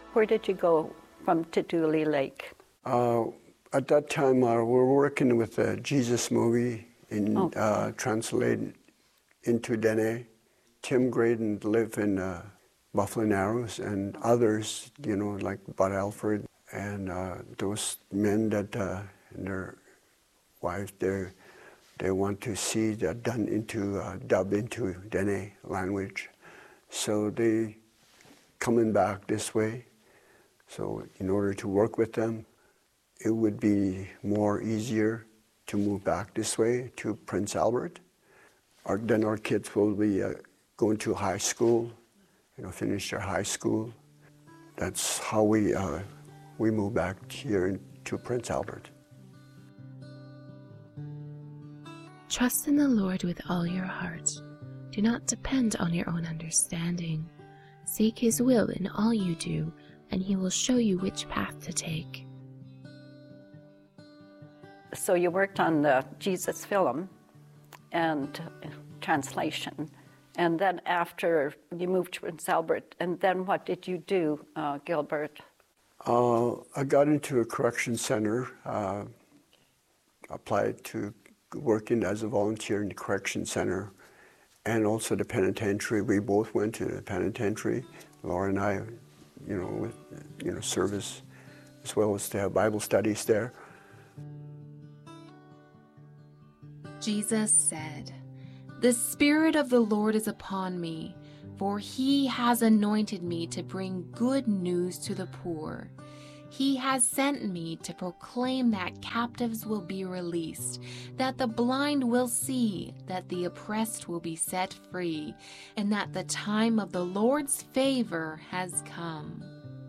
Where did you go from Tituli Lake? At that time, we were working with the Jesus movie translated into Dene. Tim Graydon lived in Buffalo Narrows, and others, like Bud Alfred, and those men that and their wives, they want to see that done into, dubbed into Dene language. So they coming back this way. So in order to work with them, it would be more easier to move back this way to Prince Albert. Then our kids will be going to high school, finish their high school. That's how we move back here to Prince Albert. Trust in the Lord with all your heart. Do not depend on your own understanding. Seek His will in all you do, and He will show you which path to take. So you worked on the Jesus film and translation, and then after you moved to Prince Albert, and then what did you do, Gilbert? I got into a correction center, applied to working as a volunteer in the correction center, and also the penitentiary. We both went to the penitentiary, Laura and I, with service, as well as to have Bible studies there. Jesus said, "The Spirit of the Lord is upon me, for He has anointed me to bring good news to the poor. He has sent me to proclaim that captives will be released, that the blind will see, that the oppressed will be set free, and that the time of the Lord's favor has come."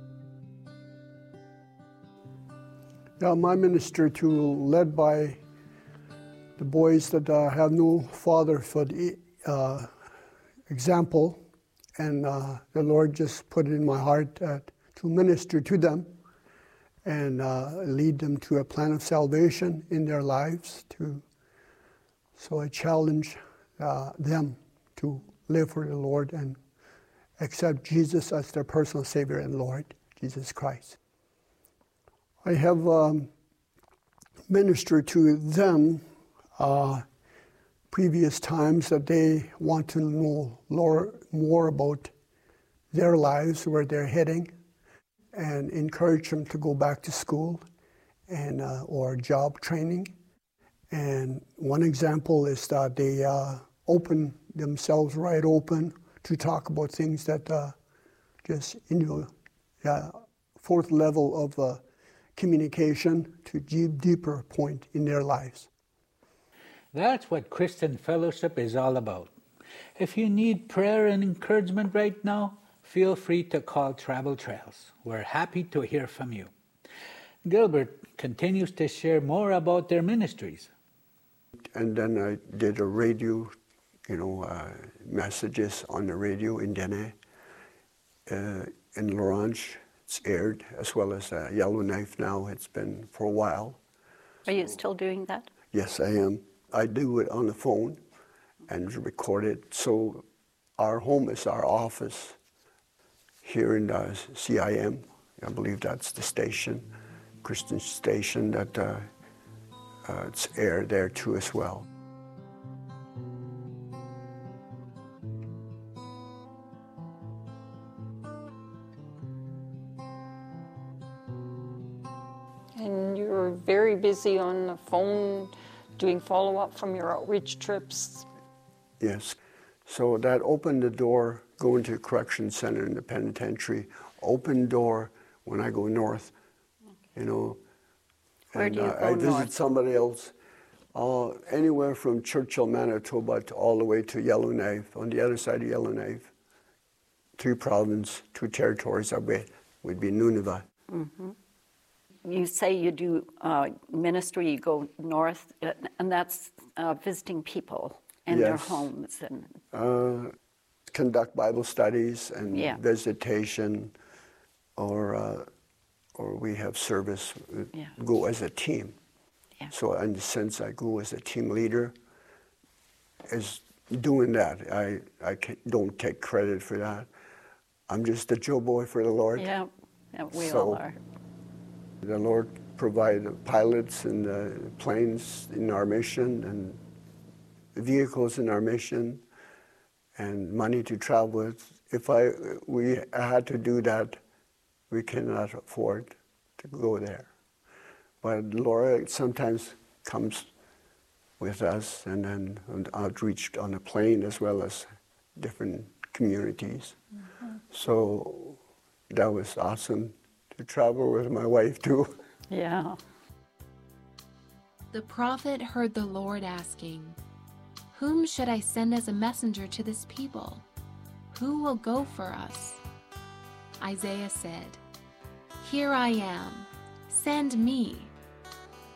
Yeah, my ministry led by the boys that have no father for the example, and the Lord just put it in my heart to minister to them and lead them to a plan of salvation in their lives. So I challenge them to live for the Lord and accept Jesus as their personal Savior and Lord, Jesus Christ. I have ministered to them previous times that they want to know more about their lives, where they're heading, and encourage them to go back to school and or job training. And one example is that they open themselves right open to talk about things that fourth level of communication to deeper point in their lives. That's what Christian Fellowship is all about. If you need prayer and encouragement right now, feel free to call Travel Trails. We're happy to hear from you. Gilbert continues to share more about their ministries. And then I did a radio, messages on the radio in Dene. In L'Orange, it's aired, as well as Yellowknife now. It's been for a while. Are you still doing that? Yes, I am. I do it on the phone and record it. So our home is our office here in CIM. I believe that's the station, Christian station, that it's aired there too as well. And you're very busy on the phone doing follow-up from your outreach trips. Yes. So that opened the door, going to the correction center in the penitentiary, open door when I go north, Where do you go I visit north? somebody else, anywhere from Churchill, Manitoba, all the way to Yellowknife, on the other side of Yellowknife. 3 provinces, 2 territories away would be Nunavut. Mm-hmm. You say you do ministry, you go north, and that's visiting people in their homes. And conduct Bible studies and visitation, or we have service, go as a team. Yeah. So in the sense I go as a team leader, is doing that. I don't take credit for that. I'm just a Joe boy for the Lord. Yeah. Yeah, we So- all are. The Lord provided pilots and planes in our mission and vehicles in our mission and money to travel with. If we had to do that, we cannot afford to go there. But Laura sometimes comes with us and then on outreach on a plane as well as different communities. So that was awesome to travel with my wife too. Yeah. The prophet heard the Lord asking, "Whom should I send as a messenger to this people? Who will go for us?" Isaiah said, "Here I am, send me."